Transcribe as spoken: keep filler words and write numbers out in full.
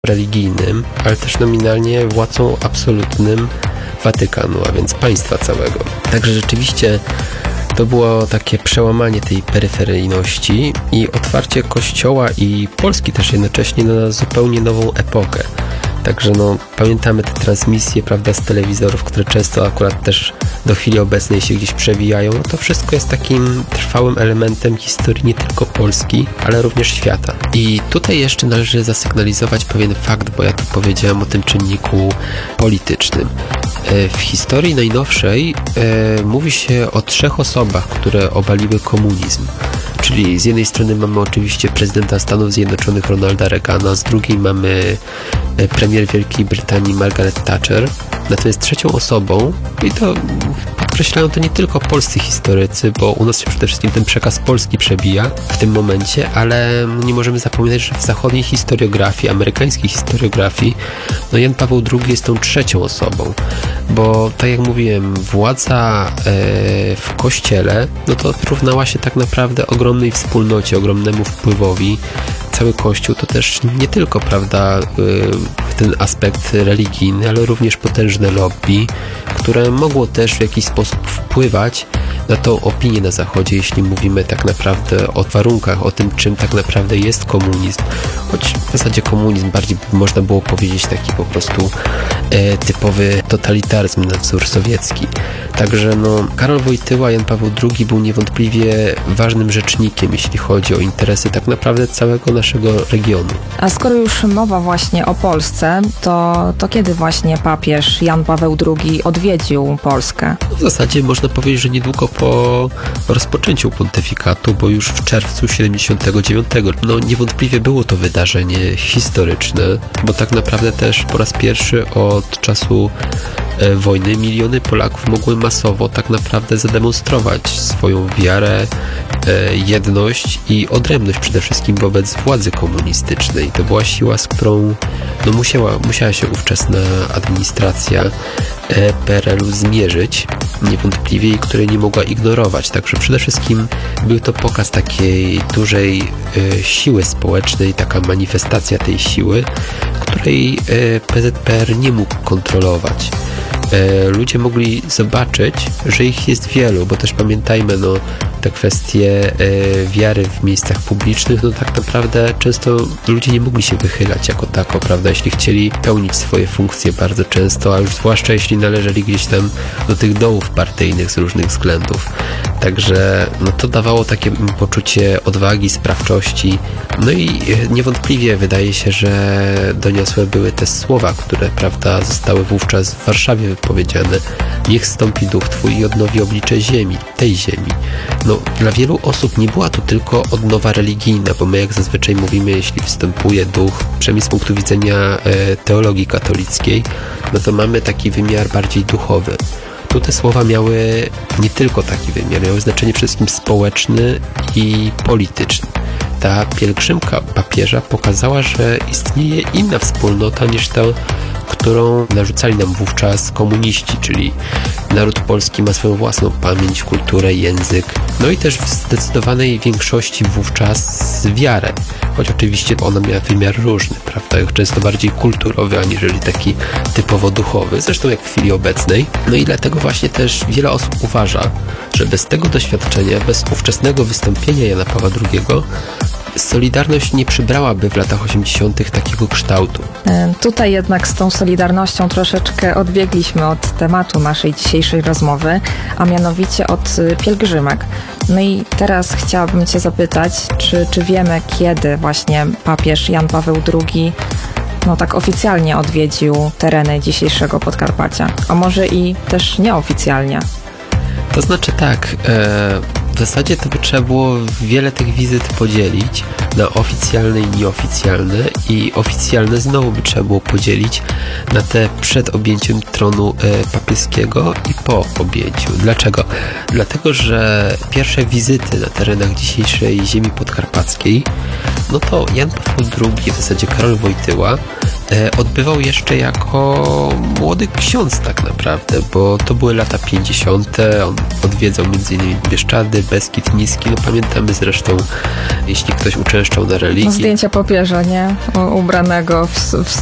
religijnym, ale też nominalnie władcą absolutnym Watykanu, a więc państwa całego. Także rzeczywiście to było takie przełamanie tej peryferyjności i otwarcie Kościoła i Polski też jednocześnie na zupełnie nową epokę. Także no, pamiętamy te transmisje, prawda, z telewizorów, które często akurat też do chwili obecnej się gdzieś przewijają. No to wszystko jest takim trwałym elementem historii nie tylko Polski, ale również świata. I tutaj jeszcze należy zasygnalizować pewien fakt, bo ja tu powiedziałem o tym czynniku politycznym. W historii najnowszej e, mówi się o trzech osobach, które obaliły komunizm. Czyli z jednej strony mamy oczywiście prezydenta Stanów Zjednoczonych Ronalda Reagana, z drugiej mamy premier Wielkiej Brytanii Margaret Thatcher. Natomiast trzecią osobą, i to podkreślają to nie tylko polscy historycy, bo u nas się przede wszystkim ten przekaz polski przebija w tym momencie, ale nie możemy zapominać, że w zachodniej historiografii, amerykańskiej historiografii, no Jan Paweł drugi jest tą trzecią osobą, bo tak jak mówiłem, władza e, w kościele, no to równała się tak naprawdę ogromnej wspólnocie, ogromnemu wpływowi. Cały Kościół to też nie tylko, prawda, ten aspekt religijny, ale również potężne lobby, które mogło też w jakiś sposób wpływać na tą opinię na Zachodzie, jeśli mówimy tak naprawdę o warunkach, o tym, czym tak naprawdę jest komunizm. Choć w zasadzie komunizm bardziej można było powiedzieć taki po prostu e, typowy totalitaryzm na wzór sowiecki. Także no, Karol Wojtyła, Jan Paweł drugi był niewątpliwie ważnym rzecznikiem, jeśli chodzi o interesy tak naprawdę całego naszego regionu. A skoro już mowa właśnie o Polsce, to, to kiedy właśnie papież Jan Paweł drugi odwiedził Polskę? W zasadzie można powiedzieć, że niedługo po rozpoczęciu pontyfikatu, bo już w czerwcu siedemdziesiątego dziewiątego. No niewątpliwie było to wydarzenie historyczne, bo tak naprawdę też po raz pierwszy od czasu e, wojny miliony Polaków mogły masowo tak naprawdę zademonstrować swoją wiarę, e, jedność i odrębność przede wszystkim wobec władzy komunistycznej. To była siła, z którą no, musiała, musiała się ówczesna administracja e, P R L u zmierzyć niewątpliwie i której nie mogła ignorować. Także przede wszystkim był to pokaz takiej dużej e, siły społecznej, taka manifestacja tej siły, której e, P Z P R nie mógł kontrolować. E, ludzie mogli zobaczyć, że ich jest wielu, bo też pamiętajmy, no, te kwestie e, wiary w miejscach publicznych, no tak naprawdę często ludzie nie mogli się wychylać jako tako, prawda, jeśli chcieli pełnić swoje funkcje bardzo często, a już zwłaszcza jeśli należeli gdzieś tam do tych dołów partyjnych z różnych względów. Także no, to dawało takie poczucie odwagi, sprawczości, no i niewątpliwie wydaje się, że doniosłe były te słowa, które, prawda, zostały wówczas w Warszawie wypowiedziane. Niech zstąpi duch Twój i odnowi oblicze ziemi, tej ziemi. No, dla wielu osób nie była to tylko odnowa religijna, bo my jak zazwyczaj mówimy, jeśli wstępuje duch, przynajmniej z punktu widzenia e, teologii katolickiej, no to mamy taki wymiar bardziej duchowy. Tu te słowa miały nie tylko taki wymiar, miały znaczenie przede wszystkim społeczny i polityczny. Ta pielgrzymka papieża pokazała, że istnieje inna wspólnota niż ta, którą narzucali nam wówczas komuniści, czyli naród polski ma swoją własną pamięć, kulturę, język, no i też w zdecydowanej większości wówczas wiarę, choć oczywiście ona miała wymiar różny, prawda, często bardziej kulturowy, aniżeli taki typowo duchowy, zresztą jak w chwili obecnej. No i dlatego właśnie też wiele osób uważa, że bez tego doświadczenia, bez ówczesnego wystąpienia Jana Pawła drugiego, Solidarność nie przybrałaby w latach osiemdziesiątych takiego kształtu. Tutaj jednak z tą Solidarnością troszeczkę odbiegliśmy od tematu naszej dzisiejszej rozmowy, a mianowicie od pielgrzymek. No i teraz chciałabym Cię zapytać, czy, czy wiemy, kiedy właśnie papież Jan Paweł drugi no tak oficjalnie odwiedził tereny dzisiejszego Podkarpacia, a może i też nieoficjalnie? To znaczy tak, e, w zasadzie to by trzeba było wiele tych wizyt podzielić na oficjalne i nieoficjalne i oficjalne znowu by trzeba było podzielić na te przed objęciem tronu e, papieskiego i po objęciu. Dlaczego? Dlatego, że pierwsze wizyty na terenach dzisiejszej ziemi podkarpackiej, no to Jan Paweł drugi, w zasadzie Karol Wojtyła, e, odbywał jeszcze jako młody ksiądz tak naprawdę, bo to były lata pięćdziesiąte. On odwiedzał między innymi Bieszczady, Beskid Niski. No pamiętamy zresztą, jeśli ktoś uczęszczał na religii. No, zdjęcia papieża, nie? U- Ubranego w, w